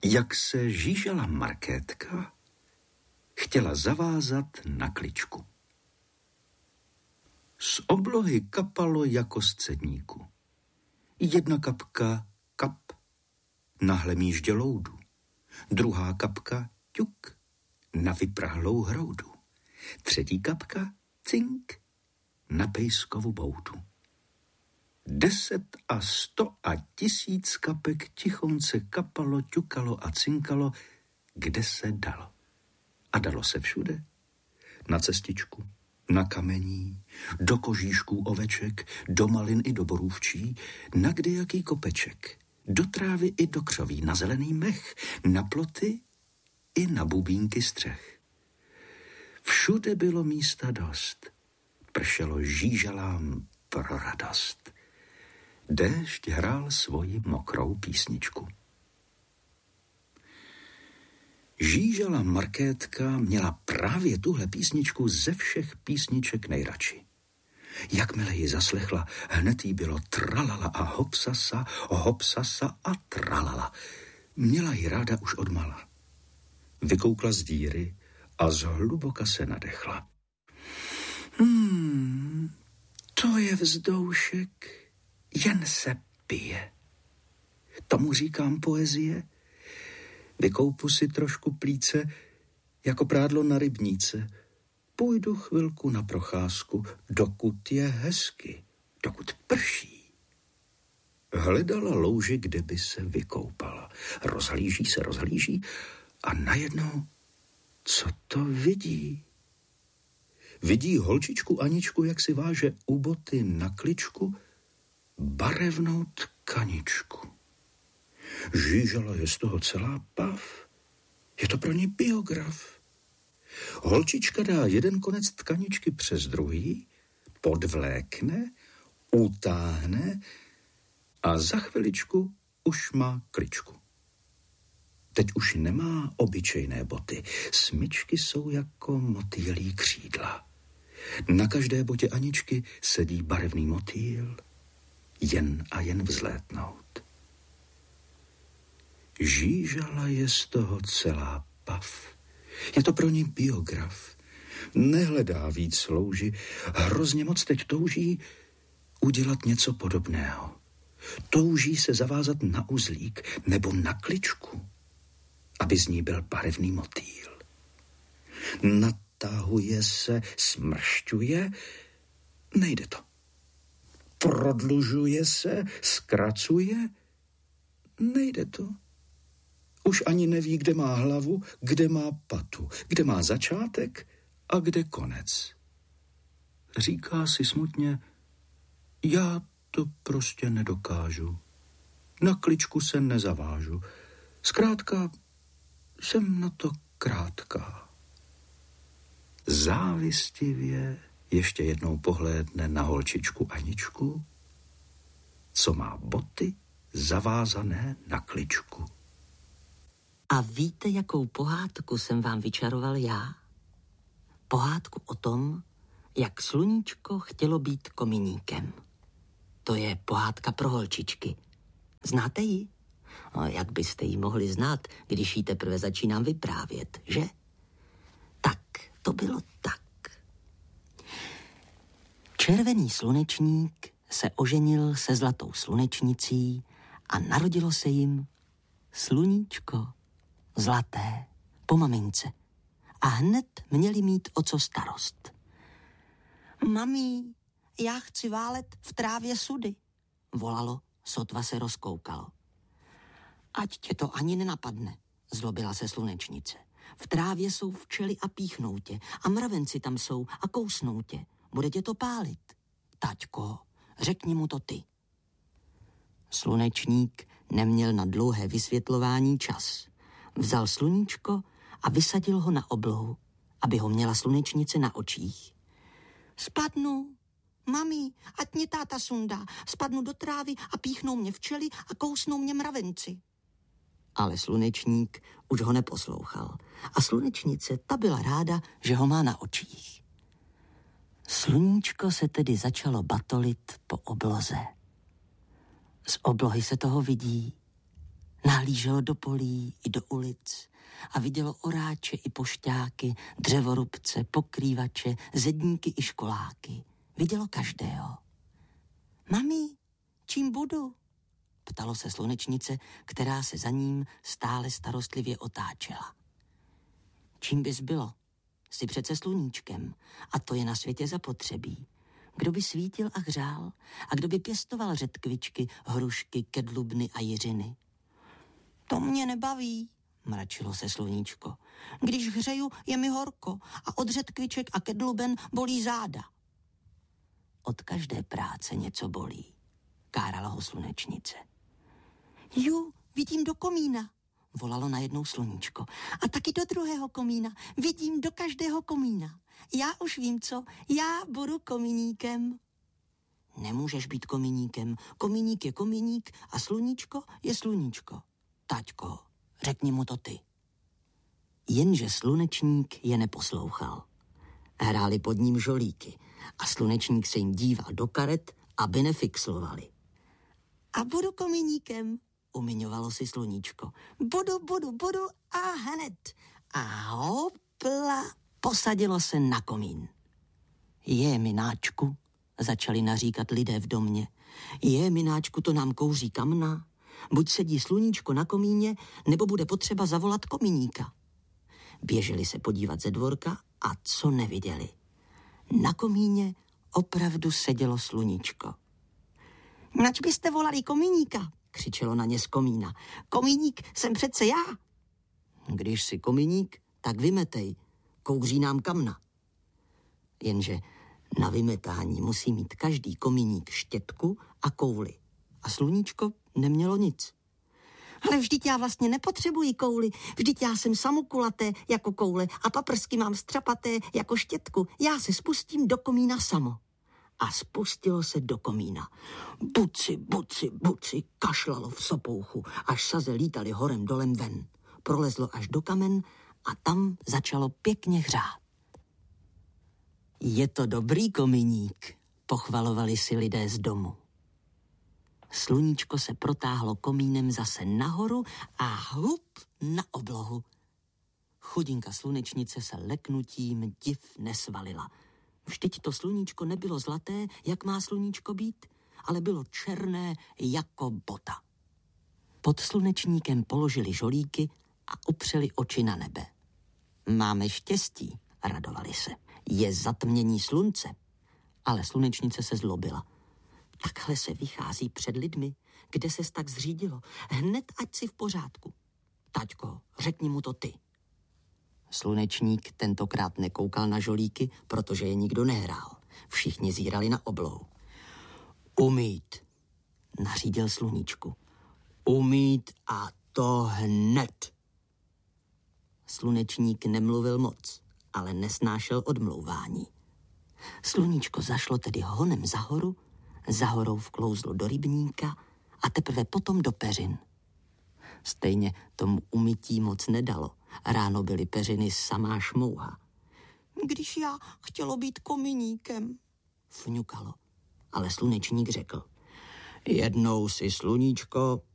Jak se žížala Markétka, chtěla zavázat na kličku. Z oblohy kapalo jako z cedníku. Jedna kapka, kap, na hlemíždě loudu. Druhá kapka, ťuk, na vyprahlou hroudu. Třetí kapka, cink, na pejskovu boudu. 10 a 100 a 1000 kapek tichonce kapalo, ťukalo a cinkalo, kde se dalo. A dalo se všude. Na cestičku, na kamení, do kožíšků oveček, do malin i do borůvčí, na kdejaký kopeček, do trávy i do křoví, na zelený mech, na ploty i na bubínky střech. Všude bylo místa dost. Pršelo žížalám pro radost. Déšť hrál svoji mokrou písničku. Žížala Markétka měla právě tuhle písničku ze všech písniček nejradši. Jakmile ji zaslechla, hned jí bylo tralala a hopsasa a tralala. Měla ji ráda už odmala. Vykoukla z díry a zhluboka se nadechla. To je vzdoušek, jen se pije. Tomu říkám poezie. Vykoupu si trošku plíce, jako prádlo na rybníce. Půjdu chvilku na procházku, dokud je hezky, dokud prší. Hledala louži, kde by se vykoupala. Rozhlíží a najednou, co to vidí? Vidí holčičku Aničku, jak si váže u boty na kličku barevnou tkaničku. Žížala je z toho celá pav. Je to pro ní biograf. Holčička dá jeden konec tkaničky přes druhý, podvlékne, utáhne a za chviličku už má kličku. Teď už nemá obyčejné boty. Smyčky jsou jako motýlí křídla. Na každé botě Aničky sedí barevný motýl, jen a jen vzlétnout. Žížala je z toho celá pav. Je to pro ní biograf. Nehledá víc louži. Hrozně moc teď touží udělat něco podobného. Touží se zavázat na uzlík nebo na kličku, aby z ní byl barevný motýl. Natahuje se, smršťuje, nejde to. Prodlužuje se, zkracuje, nejde to. Už ani neví, kde má hlavu, kde má patu, kde má začátek a kde konec. Říká si smutně, já to prostě nedokážu. Na kličku se nezavážu. Zkrátka, jsem na to krátká. Závistivě ještě jednou pohlédne na holčičku Aničku, co má boty zavázané na kličku. A víte, jakou pohádku jsem vám vyčaroval já? Pohádku o tom, jak sluníčko chtělo být kominíkem. To je pohádka pro holčičky. Znáte ji? No, jak byste ji mohli znát, když ji teprve začínám vyprávět, že? Tak, to bylo tak. Červený slunečník se oženil se zlatou slunečnicí a narodilo se jim sluníčko, zlaté, po mamince. A hned měli mít o co starost. Mami, já chci válet v trávě sudy, volalo, sotva se rozkoukalo. Ať tě to ani nenapadne, zlobila se slunečnice. V trávě jsou včely a píchnou tě a mravenci tam jsou a kousnou tě. Bude tě to pálit. Taťko, řekni mu to ty. Slunečník neměl na dlouhé vysvětlování čas. Vzal sluníčko a vysadil ho na oblohu, aby ho měla slunečnice na očích. Spadnu, mami, ať mě táta sundá. Spadnu do trávy a píchnou mě včely a kousnou mě mravenci. Ale slunečník už ho neposlouchal. A slunečnice, ta byla ráda, že ho má na očích. Sluníčko se tedy začalo batolit po obloze. Z oblohy se toho vidí. Nahlíželo do polí i do ulic a vidělo oráče i pošťáky, dřevorubce, pokrývače, zedníky i školáky. Vidělo každého. Mami, čím budu? Ptalo se slunečnice, která se za ním stále starostlivě otáčela. Čím bys bylo? Jsi přece sluníčkem a to je na světě zapotřebí. Kdo by svítil a hřál a kdo by pěstoval řetkvičky, hrušky, kedlubny a jiřiny? To mě nebaví, mračilo se sluníčko. Když hřeju, je mi horko a od řetkviček a kedluben bolí záda. Od každé práce něco bolí, kárala ho slunečnice. Ju, vidím do komína, volalo najednou sluníčko. A taky do druhého komína, vidím do každého komína. Já už vím co, já budu komíníkem. Nemůžeš být komíníkem, komíník je komíník a sluníčko je sluníčko. Taťko, řekni mu to ty. Jenže slunečník je neposlouchal. Hráli pod ním žolíky a slunečník se jim díval do karet, aby nefixlovali. A budu komíníkem, umiňovalo si sluníčko. Budu a hned. A hopla, posadilo se na komín. Je, mináčku, začali naříkat lidé v domě. Je, mináčku, to nám kouří kamna. Buď sedí sluníčko na komíně, nebo bude potřeba zavolat komíníka. Běželi se podívat ze dvorka a co neviděli. Na komíně opravdu sedělo sluníčko. Nač byste volali komíníka, křičelo na ně z komína. Komíník jsem přece já. Když jsi komíník, tak vymetej, kouří nám kamna. Jenže na vymetání musí mít každý komíník štětku a kouli. A sluníčko nemělo nic. Ale vždyť já vlastně nepotřebuji kouli, vždyť já jsem samokulaté jako koule a paprsky mám střapaté jako štětku. Já se spustím do komína samo. A spustilo se do komína. Buci, buci, buci, kašlalo v sopouchu, až saze lítaly horem dolem ven. Prolezlo až do kamen a tam začalo pěkně hřát. Je to dobrý komíník, pochvalovali si lidé z domu. Sluníčko se protáhlo komínem zase nahoru a hup na oblohu. Chudinka slunečnice se leknutím div nesvalila. Vždyť to sluníčko nebylo zlaté, jak má sluníčko být, ale bylo černé jako bota. Pod slunečníkem položili žolíky a upřeli oči na nebe. Máme štěstí, radovali se. Je zatmění slunce. Ale slunečnice se zlobila. Takhle se vychází před lidmi, kde ses tak zřídilo. Hned ať si v pořádku. Taťko, řekni mu to ty. Slunečník tentokrát nekoukal na žolíky, protože je nikdo nehrál. Všichni zírali na oblohu. Umýt, nařídil sluníčku. Umýt a to hned. Slunečník nemluvil moc, ale nesnášel odmlouvání. Sluníčko zašlo tedy honem za horu, za horou vklouzlo do rybníka a teprve potom do peřin. Stejně tomu umytí moc nedalo. Ráno byly peřiny samá šmouha. Když já chtělo být komíníkem, fňukalo. Ale slunečník řekl. Jednou si, sluníčko,